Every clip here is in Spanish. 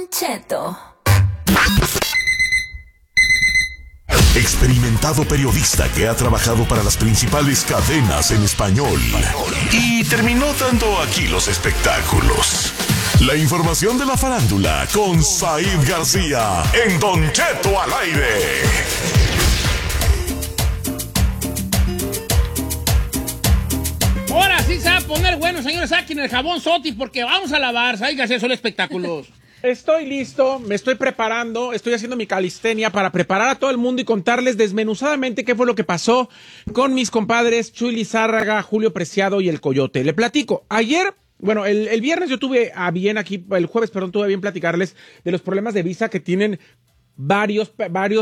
Cheto. Experimentado periodista que ha trabajado para las principales cadenas en español y terminó dando aquí los espectáculos. La información de la farándula con Said García en Don Cheto al aire. Ahora sí se va a poner bueno, señores, saquen el jabón Sotis porque vamos a lavar. Said García, son espectáculos. Estoy listo, me estoy preparando, estoy haciendo mi calistenia para preparar a todo el mundo y contarles desmenuzadamente qué fue lo que pasó con mis compadres Chuy Lizárraga, Julio Preciado y el Coyote. Le platico, ayer, bueno, el viernes yo tuve a bien aquí, el jueves, perdón, tuve a bien platicarles de los problemas de visa que tienen varios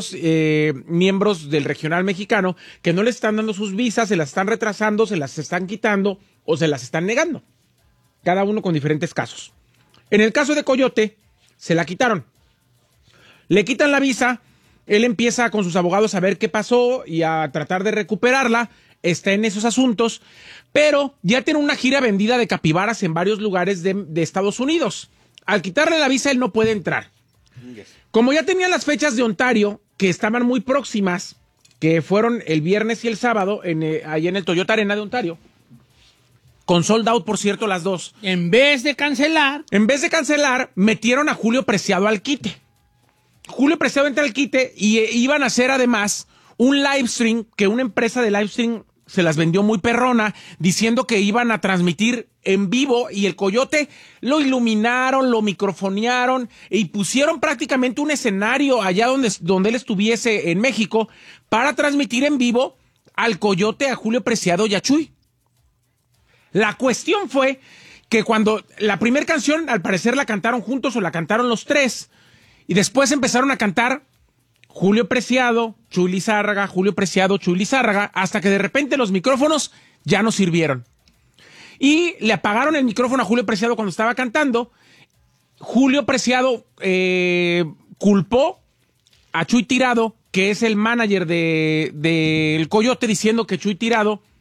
miembros del regional mexicano que no les están dando sus visas, se las están retrasando, se las están quitando o se las están negando. Cada uno con diferentes casos. En el caso de Coyote, se la quitaron. Le quitan la visa, él empieza con sus abogados a ver qué pasó y a tratar de recuperarla, está en esos asuntos, pero ya tiene una gira vendida de capibaras en varios lugares de Estados Unidos. Al quitarle la visa, él no puede entrar. Como ya tenía las fechas de Ontario, que estaban muy próximas, que fueron el viernes y el sábado, allá en el Toyota Arena de Ontario, con sold out, por cierto, las dos. En vez de cancelar, metieron a Julio Preciado al quite. Julio Preciado entra al quite y iban a hacer además un live stream, que una empresa de live stream se las vendió muy perrona, diciendo que iban a transmitir en vivo, y el Coyote lo iluminaron, lo microfonearon y pusieron prácticamente un escenario allá donde él estuviese en México para transmitir en vivo al Coyote, a Julio Preciado y a Chuy. La cuestión fue que cuando la primera canción, al parecer la cantaron juntos o la cantaron los tres, y después empezaron a cantar Julio Preciado, Chuy Lizárraga, Julio Preciado, Chuy Lizárraga, hasta que de repente los micrófonos ya no sirvieron. Y le apagaron el micrófono a Julio Preciado cuando estaba cantando. Julio Preciado culpó a Chuy Tirado, que es el manager del Coyote, diciendo que Chuy Tirado